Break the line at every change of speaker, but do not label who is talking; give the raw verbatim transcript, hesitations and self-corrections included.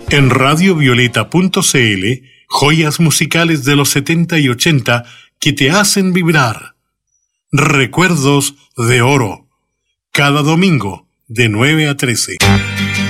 En radio violeta punto c l, joyas musicales de los setenta y ochenta que te hacen vibrar. Recuerdos de oro. Cada domingo, de nueve a trece.